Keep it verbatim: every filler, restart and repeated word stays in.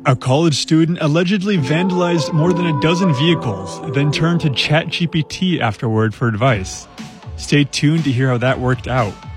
A college student allegedly vandalized more than a dozen vehicles, then turned to ChatGPT afterward for advice. Stay tuned to hear how that worked out.